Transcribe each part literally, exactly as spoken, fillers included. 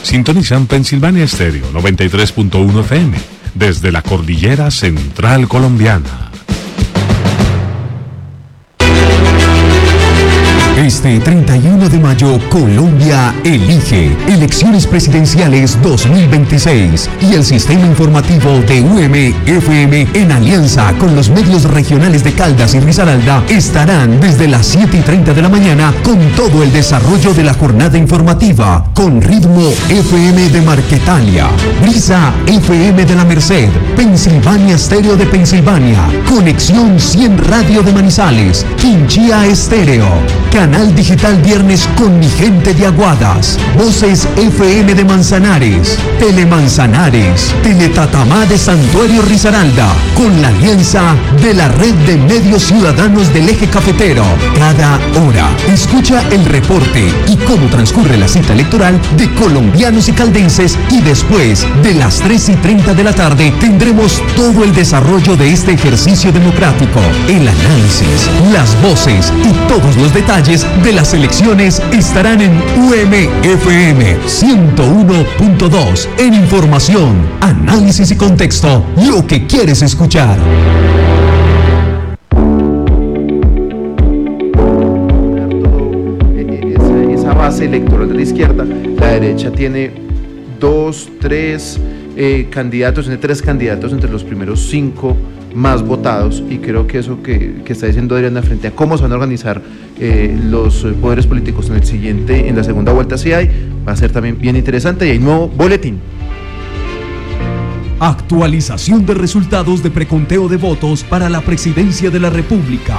Sintonizan Pensilvania Estéreo noventa y tres punto uno F M desde la cordillera central colombiana. Este treinta y uno de mayo, Colombia elige elecciones presidenciales dos mil veintiséis y el sistema informativo de U M F M en alianza con los medios regionales de Caldas y Risaralda estarán desde las siete y treinta de la mañana con todo el desarrollo de la jornada informativa con Ritmo F M de Marquetalia, Brisa F M de la Merced, Pensilvania Estéreo de Pensilvania, Conexión cien Radio de Manizales, Quinchía Estéreo, Canal Digital Viernes con mi gente de Aguadas, Voces F M de Manzanares, Telemanzanares, Teletatamá de Santuario Risaralda, con la alianza de la Red de Medios Ciudadanos del Eje Cafetero. Cada hora, escucha el reporte y cómo transcurre la cita electoral de colombianos y caldenses, y después de las tres y treinta de la tarde tendremos todo el desarrollo de este ejercicio democrático, el análisis, las voces y todos los detalles de las elecciones estarán en U M F M ciento uno punto dos en información, análisis y contexto, lo que quieres escuchar. Esa, esa base electoral de la izquierda, la derecha tiene dos, tres eh, candidatos, tiene tres candidatos entre los primeros cinco más votados, y creo que eso que, que está diciendo Adriana frente a cómo se van a organizar eh, los poderes políticos en el siguiente, en la segunda vuelta, sí hay, va a ser también bien interesante. Y hay nuevo boletín. Actualización de resultados de preconteo de votos para la presidencia de la República.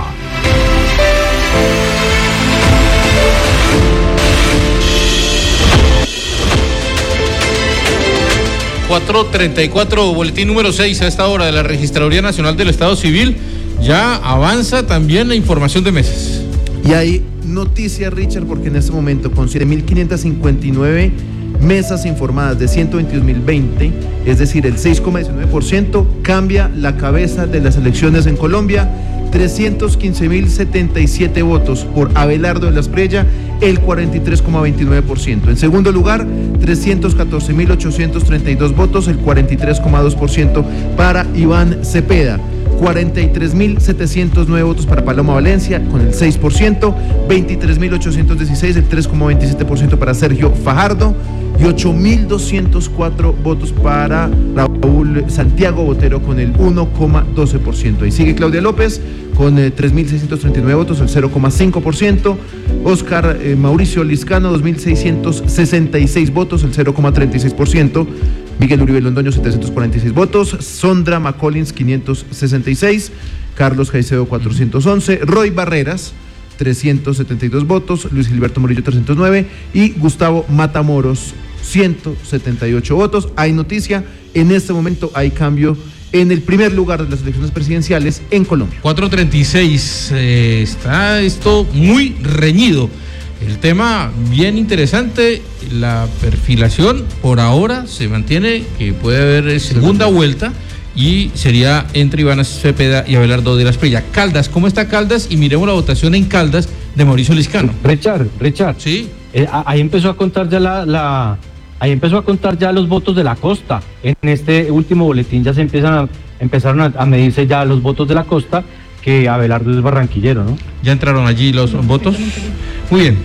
cuatro treinta y cuatro, boletín número seis a esta hora de la Registraduría Nacional del Estado Civil. Ya avanza también la información de mesas. Y hay noticia, Richard, porque en este momento con siete mil quinientas cincuenta y nueve mesas informadas de ciento veintidós mil veinte, es decir, el seis coma diecinueve por ciento, cambia la cabeza de las elecciones en Colombia. Trescientos quince mil setenta y siete votos por Abelardo de la Espriella, el cuarenta y tres coma veintinueve por ciento. En segundo lugar, trescientos catorce mil ochocientos treinta y dos votos, el cuarenta y tres coma dos por ciento para Iván Cepeda. cuarenta y tres mil setecientos nueve votos para Paloma Valencia, con el seis por ciento. veintitrés mil ochocientos dieciséis, el tres coma veintisiete por ciento para Sergio Fajardo. Y ocho mil doscientos cuatro votos para Raúl Santiago Botero, con el uno coma doce por ciento. Ahí sigue Claudia López con eh, tres mil seiscientos treinta y nueve votos, el cero coma cinco por ciento. Oscar eh, Mauricio Liscano, dos mil seiscientos sesenta y seis votos, el cero coma treinta y seis por ciento. Miguel Uribe Londoño, setecientos cuarenta y seis votos. Sondra McCollins, quinientos sesenta y seis. Carlos Caicedo, cuatrocientos once. Roy Barreras, trescientos setenta y dos votos. Luis Gilberto Murillo, trescientos nueve. Y Gustavo Matamoros, ciento setenta y ocho votos. Hay noticia, en este momento hay cambio en el primer lugar de las elecciones presidenciales en Colombia. cuatro treinta y seis, eh, está esto muy reñido. El tema bien interesante, la perfilación por ahora se mantiene, que puede haber segunda vuelta, y sería entre Iván Cepeda y Abelardo de la Espriella. Caldas, ¿cómo está Caldas? Y miremos la votación en Caldas de Mauricio Liscano. Richard, Richard. Sí. Eh, ahí empezó a contar ya la, la, ahí empezó a contar ya los votos de la costa. En este último boletín ya se empiezan a, empezaron a, a medirse ya los votos de la costa, que Abelardo es barranquillero, ¿no? ¿Ya entraron allí los votos? Muy bien.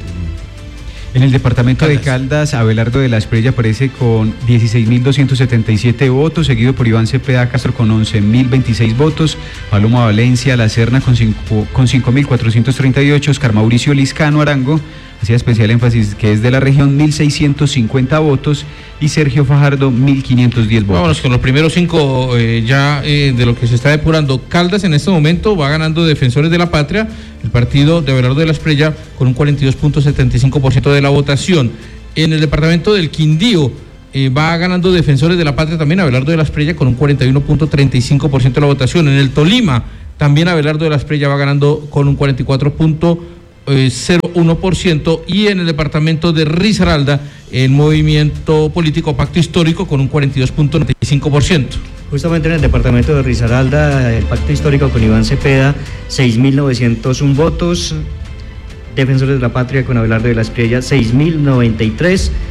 En el departamento Caldas. de Caldas, Abelardo de la Espriella aparece con dieciséis mil doscientos setenta y siete votos, seguido por Iván Cepeda Castro con once mil veintiséis votos, Paloma Valencia La Serna con cinco mil cuatrocientos treinta y ocho, Oscar Mauricio Liscano Arango, hacía especial énfasis que es de la región, mil seiscientos cincuenta votos, y Sergio Fajardo, mil quinientos diez votos. Vámonos con los primeros cinco eh, ya eh, de lo que se está depurando. Caldas en este momento va ganando Defensores de la Patria, el partido de Abelardo de la Espriella, con un cuarenta y dos punto setenta y cinco por ciento de la votación. En el departamento del Quindío eh, va ganando Defensores de la Patria también, Abelardo de la Espriella, con un cuarenta y uno punto treinta y cinco por ciento de la votación. En el Tolima también Abelardo de la Espriella va ganando con un cuarenta y cuatro punto cero uno por ciento, y en el departamento de Risaralda el movimiento político Pacto Histórico con un cuarenta y dos punto noventa y cinco por ciento. Justamente en el departamento de Risaralda, el Pacto Histórico con Iván Cepeda, seis mil novecientos uno votos. Defensores de la Patria con Abelardo de la Espriella, seis mil noventa y tres.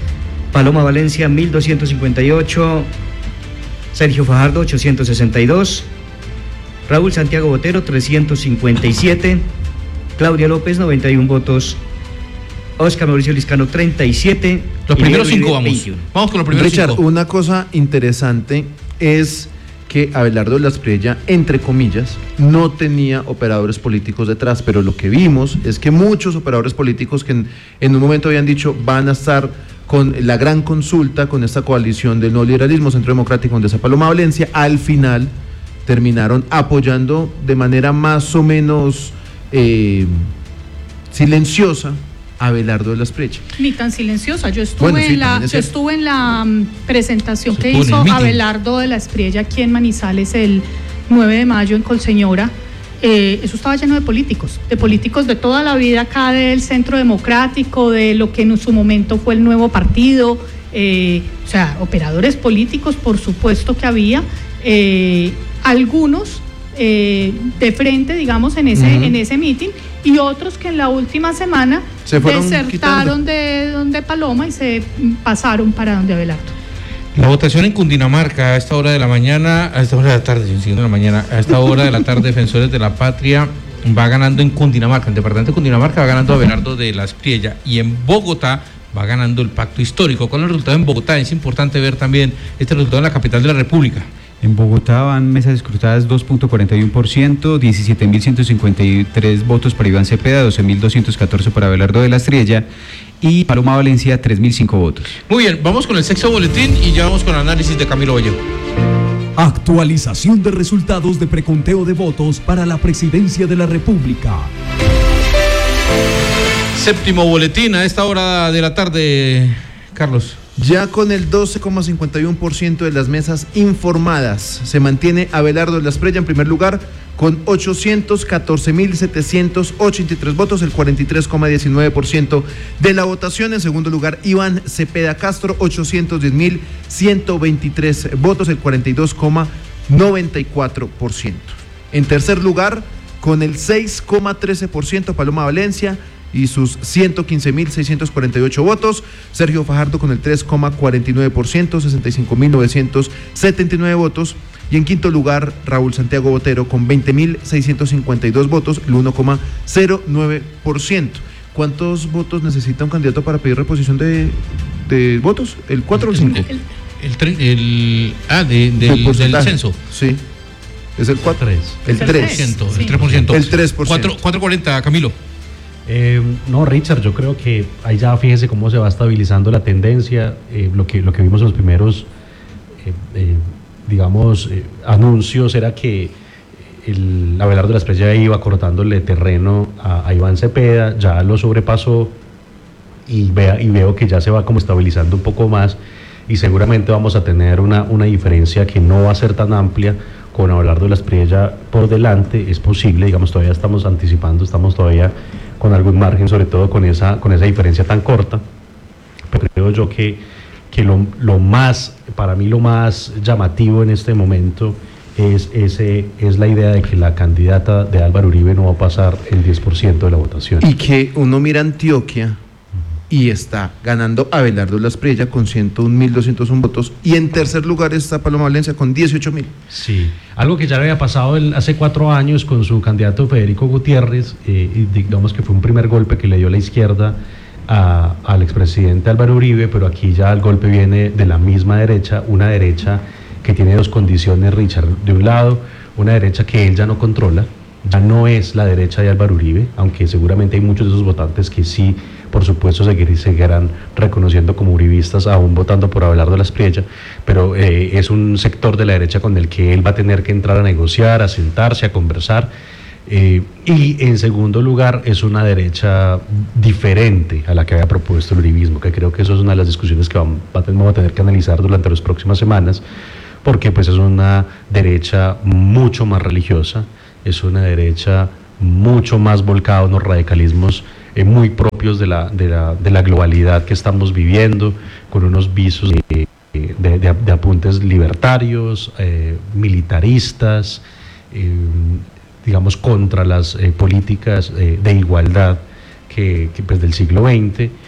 Paloma Valencia mil doscientos cincuenta y ocho, Sergio Fajardo ochocientos sesenta y dos, Raúl Santiago Botero trescientos cincuenta y siete, Claudia López noventa y uno votos, Oscar Mauricio Liscano treinta y siete. Los primeros cinco vamos. veintiuno. Vamos con los primeros Richard, cinco. una cosa interesante es que Abelardo de la Espriella, entre comillas, no tenía operadores políticos detrás, pero lo que vimos es que muchos operadores políticos que en, en un momento habían dicho van a estar con la gran consulta, con esta coalición del neoliberalismo, Centro Democrático, donde está Paloma Valencia, al final terminaron apoyando de manera más o menos eh, silenciosa a Abelardo de la Espriella. Ni tan silenciosa. Yo estuve, Bueno, sí, en, la, también es yo cierto. estuve en la um, presentación Se que pone hizo el meeting. Abelardo de la Espriella aquí en Manizales el nueve de mayo en Colseñora. Eh, eso estaba lleno de políticos, de políticos de toda la vida acá del Centro Democrático, de lo que en su momento fue el nuevo partido, eh, o sea, operadores políticos, por supuesto que había, eh, algunos eh, de frente, digamos, en ese, Uh-huh. en ese meeting, y otros que en la última semana Se fueron desertaron quitando. de donde Paloma y se pasaron para donde Abelardo. La votación en Cundinamarca a esta hora de la mañana, a esta hora de la tarde, yo sigo de la mañana, a esta hora de la tarde, Defensores de la Patria va ganando en Cundinamarca, en el departamento de Cundinamarca va ganando Abelardo de la Espriella, y en Bogotá va ganando el Pacto Histórico. Con el resultado en Bogotá es importante ver también este resultado en la capital de la República. En Bogotá van mesas escrutadas dos punto cuarenta y uno por ciento, diecisiete mil ciento cincuenta y tres votos para Iván Cepeda, doce mil doscientos catorce para Abelardo de la Espriella y Paloma Valencia tres mil cinco votos. Muy bien, vamos con el sexto boletín y ya vamos con el análisis de Camilo Vallejo. Actualización de resultados de preconteo de votos para la presidencia de la República. Séptimo boletín a esta hora de la tarde, Carlos. Ya con el doce coma cincuenta y uno por ciento de las mesas informadas, se mantiene Abelardo de la Espriella en primer lugar con ochocientos catorce mil setecientos ochenta y tres votos, el cuarenta y tres coma diecinueve por ciento de la votación. En segundo lugar, Iván Cepeda Castro, ochocientos diez mil ciento veintitrés votos, el cuarenta y dos coma noventa y cuatro por ciento. En tercer lugar, con el seis coma trece por ciento, Paloma Valencia y sus ciento quince mil seiscientos cuarenta y ocho votos, Sergio Fajardo con el tres coma cuarenta y nueve por ciento, sesenta y cinco mil novecientos setenta y nueve votos, y en quinto lugar Raúl Santiago Botero con veinte mil seiscientos cincuenta y dos votos, el uno coma cero nueve por ciento. ¿Cuántos votos necesita un candidato para pedir reposición de, de votos? ¿El cuatro o el cinco? El, el, tre- el- ah, de, del, El porcentaje. del censo. Sí, es el cuatro. Es El el tres. tres. El Sí. tres por ciento. El tres por ciento. cuatro cuarenta, Camilo. Eh, no, Richard, yo creo que ahí ya fíjese cómo se va estabilizando la tendencia, eh, lo que lo que vimos en los primeros, eh, eh, digamos, eh, anuncios era que el Abelardo de la Espriella iba cortándole terreno a, a Iván Cepeda, ya lo sobrepasó y, vea, y veo que ya se va como estabilizando un poco más y seguramente vamos a tener una, una diferencia que no va a ser tan amplia con Abelardo de la Espriella por delante. Es posible, digamos, todavía estamos anticipando, estamos todavía con algún margen, sobre todo con esa, con esa diferencia tan corta, pero creo yo que, que lo, lo más, para mí lo más llamativo en este momento es, ese, es la idea de que la candidata de Álvaro Uribe no va a pasar el diez por ciento de la votación. Y que uno mira Antioquia y está ganando Abelardo de la Espriella con ciento un mil doscientos uno votos, y en tercer lugar está Paloma Valencia con dieciocho mil. Sí, algo que ya le había pasado el- hace cuatro años con su candidato Federico Gutiérrez, eh, y digamos que fue un primer golpe que le dio la izquierda a- al expresidente Álvaro Uribe, pero aquí ya el golpe viene de la misma derecha, una derecha que tiene dos condiciones, Richard. De un lado, una derecha que él ya no controla, ya no es la derecha de Álvaro Uribe, aunque seguramente hay muchos de esos votantes que sí, por supuesto, seguir- seguirán reconociendo como uribistas, aún votando por Abelardo de la Espriella, pero eh, es un sector de la derecha con el que él va a tener que entrar a negociar, a sentarse, a conversar. Eh, y en segundo lugar, es una derecha diferente a la que había propuesto el uribismo, que creo que eso es una de las discusiones que vamos a tener, vamos a tener que analizar durante las próximas semanas, porque pues es una derecha mucho más religiosa, es una derecha mucho más volcada a unos radicalismos eh, muy propios de la, de, la, de la globalidad que estamos viviendo, con unos visos de, de, de, de apuntes libertarios, eh, militaristas, eh, digamos, contra las eh, políticas eh, de igualdad que, que pues del siglo veinte,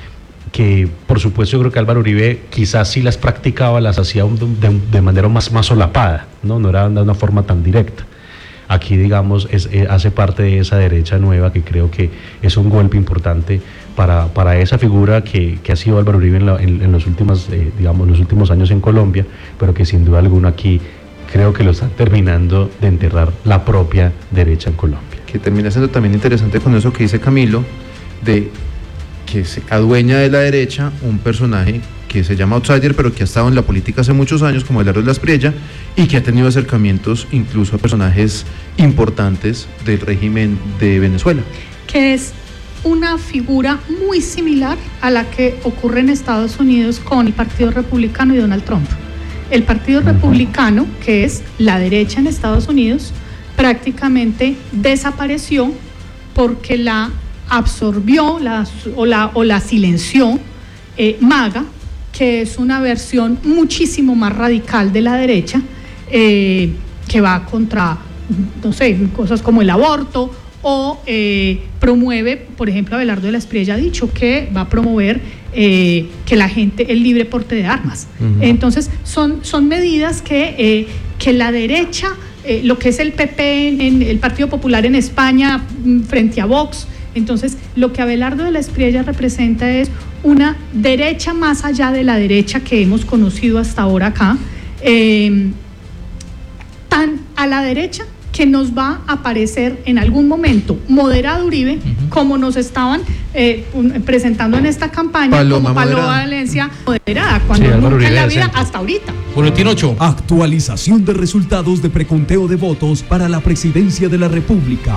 que por supuesto yo creo que Álvaro Uribe quizás sí las practicaba, las hacía de, de manera más, más solapada, ¿no? No era de una forma tan directa. Aquí, digamos, es, es, hace parte de esa derecha nueva que creo que es un golpe importante para, para esa figura que, que ha sido Álvaro Uribe en, la, en, en los últimos, eh, digamos, los últimos años en Colombia, pero que sin duda alguna aquí creo que lo están terminando de enterrar la propia derecha en Colombia. Que termina siendo también interesante con eso que dice Camilo, de que se adueña de la derecha un personaje que se llama outsider, pero que ha estado en la política hace muchos años, como Abelardo de la Espriella, y que ha tenido acercamientos incluso a personajes importantes del régimen de Venezuela. Que es una figura muy similar a la que ocurre en Estados Unidos con el Partido Republicano y Donald Trump. El Partido Republicano, que es la derecha en Estados Unidos, prácticamente desapareció porque la absorbió la, o, la, o la silenció eh, MAGA, que es una versión muchísimo más radical de la derecha, eh, que va contra, no sé, cosas como el aborto, o eh, promueve, por ejemplo, Abelardo de la Espriella ha dicho que va a promover eh, que la gente, el libre porte de armas. Uh-huh. Entonces, son, son medidas que, eh, que la derecha, eh, lo que es el P P en, en el Partido Popular en España frente a Vox, entonces lo que Abelardo de la Espriella representa es una derecha más allá de la derecha que hemos conocido hasta ahora acá, eh, tan a la derecha que nos va a parecer en algún momento moderado Uribe, uh-huh, como nos estaban eh, un, presentando en esta campaña, Paloma como Paloma moderada. Valencia moderada, cuando sí, nunca en la vida hasta ahorita. Boletín ocho. Actualización de resultados de preconteo de votos para la presidencia de la República.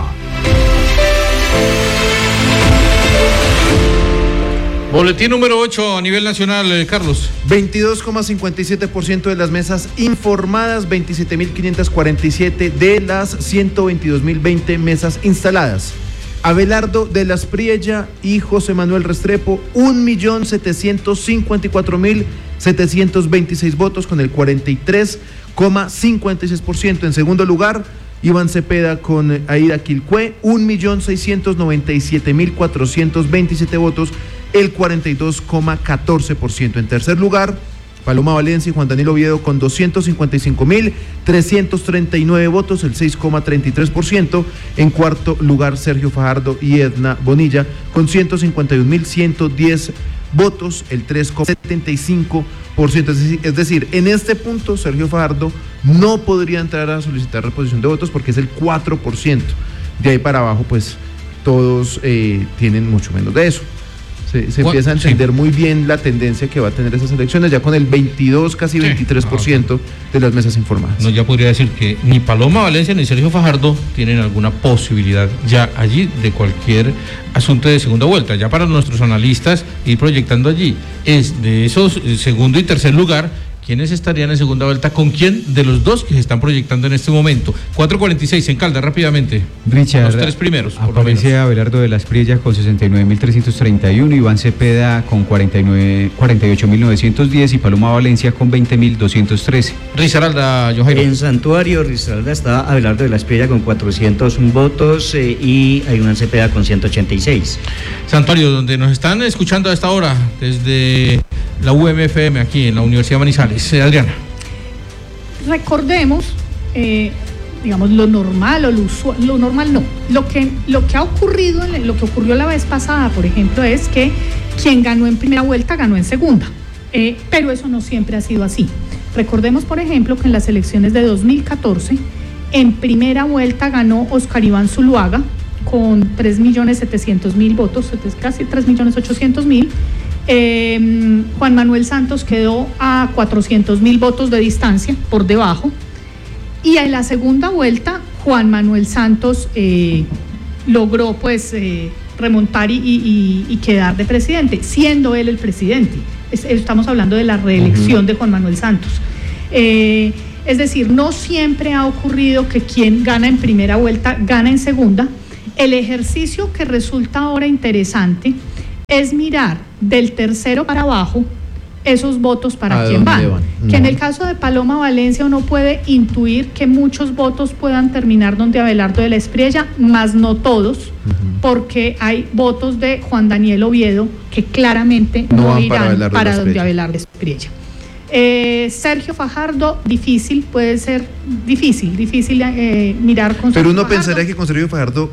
Boletín número ocho a nivel nacional, eh, Carlos. veintidós coma cincuenta y siete por ciento de las mesas informadas, veintisiete mil quinientos cuarenta y siete de las ciento veintidós mil veinte mesas instaladas. Abelardo de la Espriella y José Manuel Restrepo, un millón setecientos cincuenta y cuatro mil setecientos veintiséis votos con el cuarenta y tres coma cincuenta y seis por ciento. En segundo lugar, Iván Cepeda con Aida Quilcue, un millón seiscientos noventa y siete mil cuatrocientos veintisiete votos, el cuarenta y dos coma catorce por ciento. En tercer lugar, Paloma Valencia y Juan Daniel Oviedo con doscientos cincuenta y cinco mil trescientos treinta y nueve votos, el seis coma treinta y tres por ciento. En cuarto lugar, Sergio Fajardo y Edna Bonilla con ciento cincuenta y un mil ciento diez votos, el tres coma setenta y cinco por ciento. Es decir, es decir, en este punto Sergio Fajardo no podría entrar a solicitar reposición de votos porque es el cuatro por ciento. De ahí para abajo, pues todos eh, tienen mucho menos de eso. Se, se empieza a entender sí. muy bien la tendencia que va a tener esas elecciones, ya con el veintidós, casi sí. veintitrés por ciento de las mesas informadas. No, ya podría decir que ni Paloma Valencia ni Sergio Fajardo tienen alguna posibilidad ya allí de cualquier asunto de segunda vuelta. Ya para nuestros analistas ir proyectando allí, es de esos segundo y tercer lugar, ¿quiénes estarían en segunda vuelta? ¿Con quién de los dos que se están proyectando en este momento? cuatro cuarenta y seis en Caldas, rápidamente. Richard, los tres primeros. Aparece Abelardo de la Espriella con sesenta y nueve mil trescientos treinta y uno, Iván Cepeda con cuarenta y nueve, cuarenta y ocho mil novecientos diez y Paloma Valencia con veinte mil doscientos trece. Risaralda, Johairo. En Santuario, Risaralda está Abelardo de la Espriella con cuatrocientos votos eh, y Iván Cepeda con ciento ochenta y seis. Santuario, donde nos están escuchando a esta hora desde la U M F M aquí en la Universidad Manizales. Adriana. Recordemos, eh, digamos, lo normal o lo usual, lo normal no, lo que, lo que ha ocurrido, lo que ocurrió la vez pasada, por ejemplo, es que quien ganó en primera vuelta ganó en segunda, eh, pero eso no siempre ha sido así. Recordemos, por ejemplo, que en las elecciones de dos mil catorce, en primera vuelta ganó Oscar Iván Zuluaga con tres millones setecientos mil votos, casi tres millones ochocientos mil. Eh, Juan Manuel Santos quedó a cuatrocientos mil votos de distancia por debajo, y en la segunda vuelta Juan Manuel Santos eh, logró pues eh, remontar y, y, y quedar de presidente, siendo él el presidente. Es, estamos hablando de la reelección uh-huh. de Juan Manuel Santos. Eh, es decir, no siempre ha ocurrido que quien gana en primera vuelta gana en segunda. El ejercicio que resulta ahora interesante es mirar del tercero para abajo esos votos para ¿A quién van. dónde van? Que Mm. en el caso de Paloma Valencia uno puede intuir que muchos votos puedan terminar donde Abelardo de la Espriella, más no todos, uh-huh. porque hay votos de Juan Daniel Oviedo que claramente no, no irán para, Abelardo para donde Abelardo de la Espriella. Eh, Sergio Fajardo, difícil, puede ser difícil, difícil eh, mirar con Pero Sergio uno Fajardo. pensaría que con Sergio Fajardo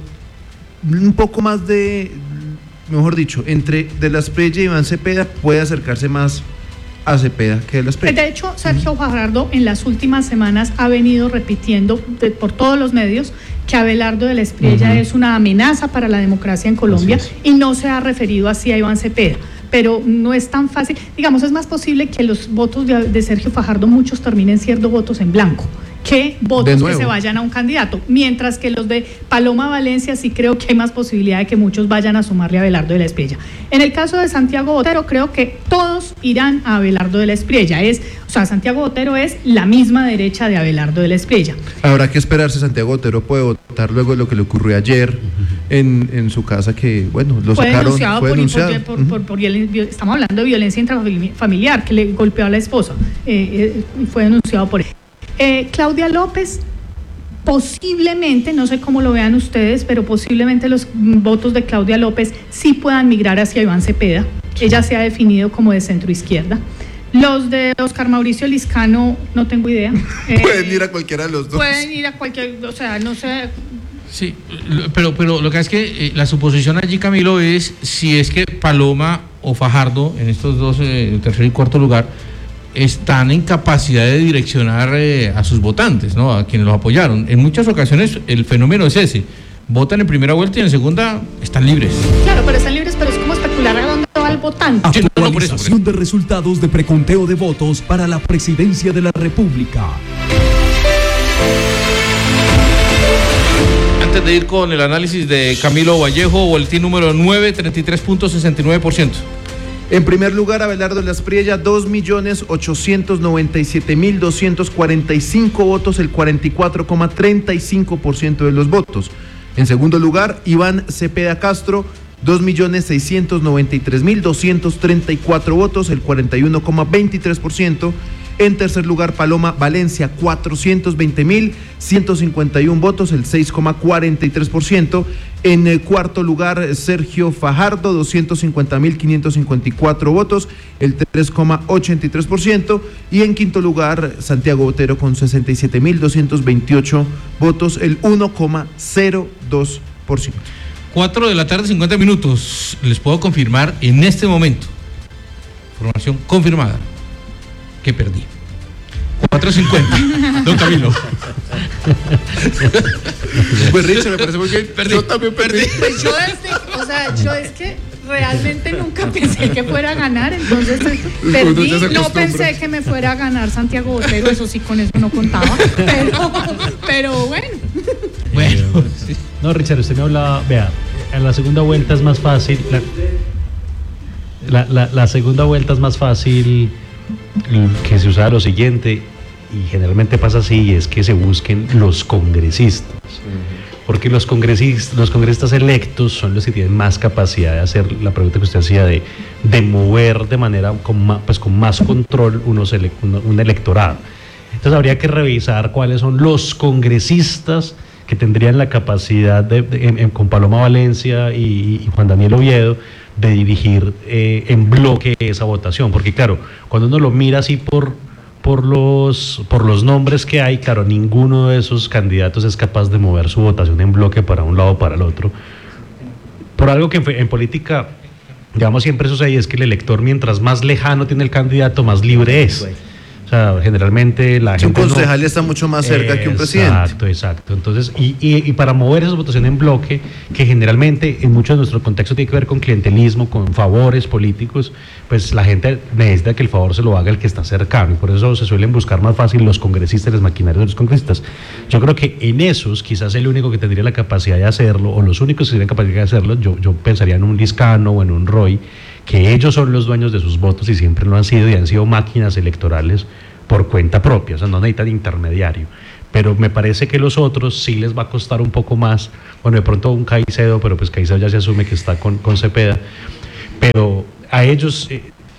un poco más de, mejor dicho, entre de la Espriella y Iván Cepeda puede acercarse más a Cepeda que de la Espriella. De hecho, Sergio Fajardo en las últimas semanas ha venido repitiendo de, por todos los medios que Abelardo de la Espriella uh-huh. es una amenaza para la democracia en Colombia y no se ha referido así a Iván Cepeda. Pero no es tan fácil, digamos, es más posible que los votos de, de Sergio Fajardo, muchos terminen siendo votos en blanco, que votos que se vayan a un candidato, mientras que los de Paloma Valencia sí creo que hay más posibilidad de que muchos vayan a sumarle a Abelardo de la Espriella. En el caso de Santiago Botero, creo que todos irán a Abelardo de la Espriella, es, o sea, Santiago Botero es la misma derecha de Abelardo de la Espriella. Habrá que esperarse, Santiago Botero puede votar luego de lo que le ocurrió ayer en, en su casa, que bueno, lo fue sacaron, denunciado fue por, denunciado. Por, por, uh-huh. por, por, por, estamos hablando de violencia intrafamiliar, que le golpeó a la esposa, eh, eh, fue denunciado por él. Eh, Claudia López, posiblemente, no sé cómo lo vean ustedes, pero posiblemente los votos de Claudia López sí puedan migrar hacia Iván Cepeda. Ella se ha definido como de centro izquierda. Los de Oscar Mauricio Liscano, no tengo idea. Eh, pueden ir a cualquiera de los dos. Pueden ir a cualquier, o sea, no sé. Sí, pero, pero lo que es que eh, la suposición allí, Camilo, es si es que Paloma o Fajardo, en estos dos, eh, tercer y cuarto lugar, están en capacidad de direccionar eh, a sus votantes, ¿no? A quienes los apoyaron. En muchas ocasiones el fenómeno es ese: votan en primera vuelta y en segunda están libres. Claro, pero están libres, pero es como especular a dónde va el votante. Actualización no, no, por eso, por eso. de resultados de preconteo de votos para la presidencia de la República. Antes de ir con el análisis de Camilo Vallejo, boletín número nueve, treinta y tres punto sesenta y nueve por ciento. En primer lugar, Abelardo de la Espriella, dos millones ochocientos noventa y siete mil doscientos cuarenta y cinco votos, el cuarenta y cuatro coma treinta y cinco por ciento de los votos. En segundo lugar, Iván Cepeda Castro, dos millones seiscientos noventa y tres mil doscientos treinta y cuatro votos, el cuarenta y uno coma veintitrés por ciento. En tercer lugar, Paloma Valencia, cuatrocientos veinte mil ciento cincuenta y uno votos, el seis coma cuarenta y tres por ciento. En el cuarto lugar, Sergio Fajardo, doscientos cincuenta mil quinientos cincuenta y cuatro votos, el tres coma ochenta y tres por ciento. Y en quinto lugar, Santiago Botero con sesenta y siete mil doscientos veintiocho votos, el uno coma cero dos por ciento. cuatro de la tarde, cincuenta minutos. Les puedo confirmar en este momento, información confirmada, que perdí. cuatro cincuenta. Don Camilo. Pues Richard, me parece muy bien. Perdí. Yo también perdí. Pues yo desde, o sea, yo es que realmente nunca pensé que fuera a ganar, entonces perdí. No pensé que me fuera a ganar Santiago Botero, eso sí, con eso no contaba, pero, pero bueno. Bueno, sí. No, Richard, usted me hablaba, vea, en la segunda vuelta es más fácil, la, la, la, la segunda vuelta es más fácil que se usara lo siguiente, y generalmente pasa así, y es que se busquen los congresistas, porque los congresistas, los congresistas electos son los que tienen más capacidad de hacer la pregunta que usted hacía, de, de mover de manera con más, pues con más control unos ele, un, un electorado. Entonces habría que revisar cuáles son los congresistas que tendrían la capacidad de, de, en, en, con Paloma Valencia y, y Juan Daniel Oviedo, de dirigir eh, en bloque esa votación, porque claro, cuando uno lo mira así por, por, los, por los nombres que hay, claro, ninguno de esos candidatos es capaz de mover su votación en bloque para un lado o para el otro, por algo que en, en política, digamos, siempre sucede, es que el elector, mientras más lejano tiene el candidato, más libre es. O sea, generalmente la gente. Un concejal no, está mucho más cerca eh, que un presidente. Exacto, exacto. Entonces, y, y, y para mover esa votación en bloque, que generalmente en mucho de nuestro contexto tiene que ver con clientelismo, con favores políticos, pues la gente necesita que el favor se lo haga el que está cercano, y por eso se suelen buscar más fácil los congresistas, las maquinarias de los congresistas. Yo creo que en esos, quizás el único que tendría la capacidad de hacerlo, o los únicos que tendrían capacidad de hacerlo, yo, yo pensaría en un Liscano o en un Roy, que ellos son los dueños de sus votos y siempre lo han sido, y han sido máquinas electorales por cuenta propia, o sea, no necesitan intermediario. Pero me parece que los otros sí les va a costar un poco más. Bueno, de pronto un Caicedo, pero pues Caicedo ya se asume que está con, con Cepeda. Pero a ellos, eh,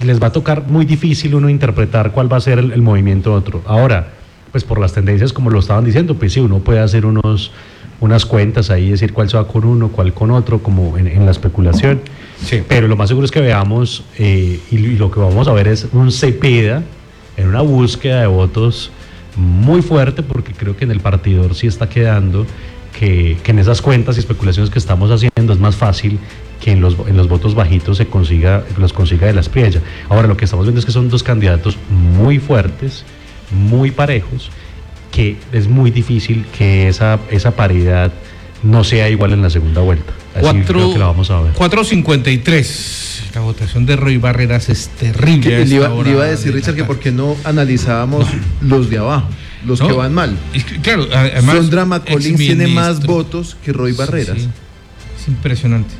les va a tocar muy difícil uno interpretar cuál va a ser el, el movimiento otro. Ahora, pues por las tendencias, como lo estaban diciendo, pues sí, uno puede hacer unos, unas cuentas ahí, decir cuál se va con uno, cuál con otro, como en, en la especulación. Sí. Pero lo más seguro es que veamos, eh, y, y lo que vamos a ver es un Cepeda en una búsqueda de votos muy fuerte, porque creo que en el partidor sí está quedando que, que en esas cuentas y especulaciones que estamos haciendo es más fácil que en los, en los votos bajitos se consiga, los consiga de la Espriella. Ahora, lo que estamos viendo es que son dos candidatos muy fuertes, muy parejos, que es muy difícil que esa, esa paridad no sea igual en la segunda vuelta. Así Cuatro, creo que la vamos a ver. cuatro cincuenta y tres. La votación de Roy Barreras es terrible. Que, le, iba, le iba a decir, Richard, que por qué no analizábamos los de abajo, los no, que van mal. Claro, además, Sondra Collins tiene más votos que Roy Barreras. Sí, sí. Es impresionante.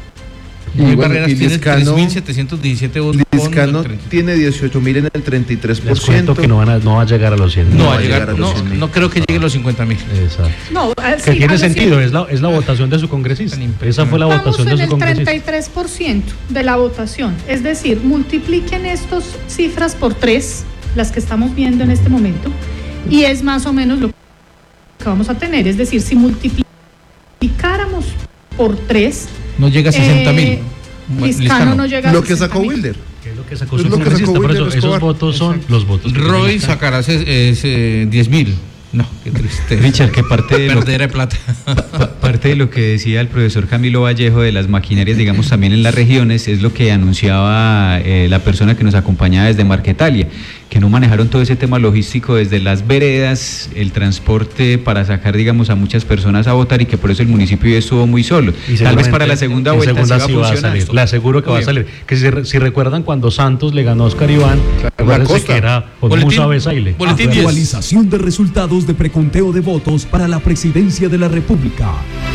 Y, Roy bueno, Barreras y tiene Lizcano, tres mil setecientos diecisiete votos. Lizcano tiene dieciocho mil en el treinta y tres por ciento. Les cuento que no, van a, no va a llegar a los cien mil. No, no va a llegar, llegar a los no, no creo que llegue a los cincuenta mil. Exacto. No, que sí, tiene sentido, es la, es la votación de su congresista. Esa fue la Estamos votación de su congresista. en el treinta y tres por ciento de la votación. Es decir, multipliquen estas cifras por tres, las que estamos viendo en este momento, y es más o menos lo que vamos a tener. Es decir, si multiplicáramos por tres, no llega a sesenta mil. Eh, Lizcano no llega a lo que sacó Wilder. ¿Qué es lo que sacó su congresista? Por eso, esos votos son Exacto. los votos. Roy sacará eh, diez mil. No, qué triste. Richard, que parte de, perder de plata. parte de lo que decía el profesor Camilo Vallejo de las maquinarias, digamos, también en las regiones, es lo que anunciaba eh, la persona que nos acompañaba desde Marquetalia, que no manejaron todo ese tema logístico desde las veredas, el transporte para sacar, digamos, a muchas personas a votar, y que por eso el municipio estuvo muy solo. Tal vez para la segunda vuelta segunda sí va a funcionar. Le aseguro que Obvio. va a salir. Que si, si recuerdan cuando Santos le ganó a Oscar Iván, acuérdense que era Musa Besaile. Actualización de resultados de preconteo de votos para la presidencia de la República.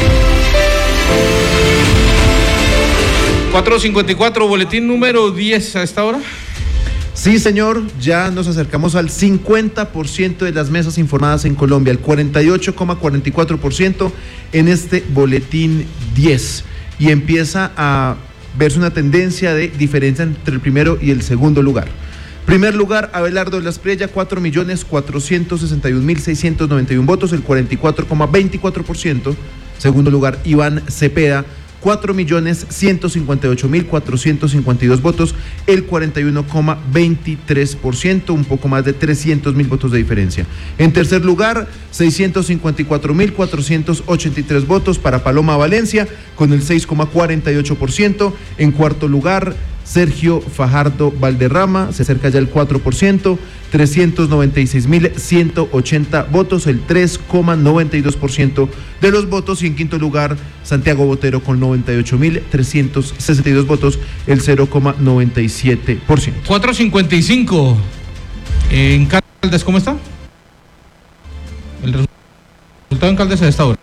cuatro cincuenta y cuatro, boletín número diez a esta hora. Sí, señor, ya nos acercamos al cincuenta por ciento de las mesas informadas en Colombia, el cuarenta y ocho coma cuarenta y cuatro por ciento en este boletín diez. Y empieza a verse una tendencia de diferencia entre el primero y el segundo lugar. Primer lugar, Abelardo de la Espriella, cuatro millones cuatrocientos sesenta y un mil seiscientos noventa y un votos, el cuarenta y cuatro coma veinticuatro por ciento. Segundo lugar, Iván Cepeda, cuatro millones ciento cincuenta y ocho mil cuatrocientos cincuenta y dos votos, el cuarenta y uno coma veintitrés por ciento, un poco más de trescientos mil votos de diferencia. En tercer lugar, seiscientos cincuenta y cuatro mil cuatrocientos ochenta y tres votos para Paloma Valencia, con el seis coma cuarenta y ocho por ciento. En cuarto lugar, Sergio Fajardo Valderrama, se acerca ya el cuatro por ciento, trescientos noventa y seis mil ciento ochenta votos, el tres coma noventa y dos por ciento de los votos. Y en quinto lugar, Santiago Botero con noventa y ocho mil trescientos sesenta y dos votos, el cero coma noventa y siete por ciento. cuatro cincuenta y cinco. En Caldas, ¿cómo está? El resultado en Caldas a esta hora.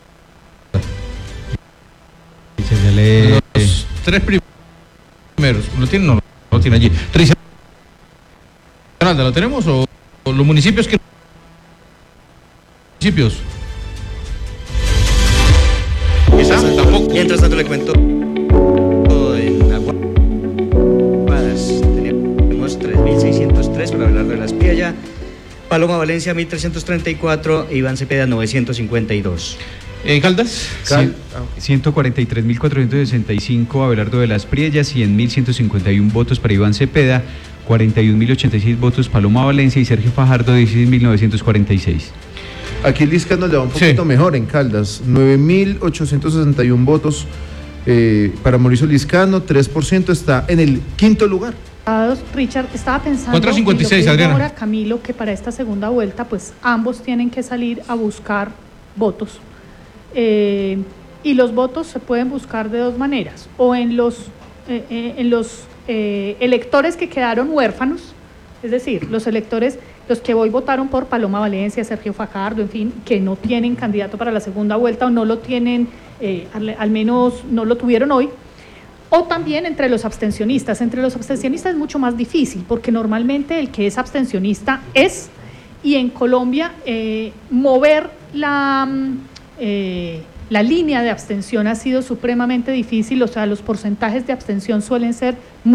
Los tres primeros. Primeros, ¿lo tienen o no? Lo tienen allí. ¿Lo tenemos o, o los municipios que municipios? Quizás tampoco. Mientras tanto le cuento en Aguadas tenemos tres mil seiscientos tres para hablar de la Espriella, Paloma Valencia mil trescientos treinta y cuatro e Iván Cepeda novecientos cincuenta y dos. ¿En Caldas? Cal ciento cuarenta y tres mil cuatrocientos sesenta y cinco Abelardo de la Espriella, cien mil ciento cincuenta y uno votos para Iván Cepeda, cuarenta y un mil ochenta y seis votos Paloma Valencia, y Sergio Fajardo dieciséis mil novecientos cuarenta y seis. Aquí Lizcano le va un poquito sí. mejor en Caldas, nueve mil ochocientos sesenta y uno votos eh, para Mauricio Lizcano, tres por ciento, está en el quinto lugar. Richard, estaba pensando cuatro cincuenta y seis, en lo que Adriana. Ahora Camilo, que para esta segunda vuelta pues ambos tienen que salir a buscar votos. Eh, y los votos se pueden buscar de dos maneras, o en los, eh, eh, en los eh, electores que quedaron huérfanos, es decir, los electores, los que hoy votaron por Paloma Valencia, Sergio Fajardo, en fin, que no tienen candidato para la segunda vuelta o no lo tienen, eh, al, al menos no lo tuvieron hoy, o también entre los abstencionistas. Entre los abstencionistas es mucho más difícil, porque normalmente el que es abstencionista es, y en Colombia eh, mover la... Eh, la línea de abstención ha sido supremamente difícil, o sea, los porcentajes de abstención suelen ser muy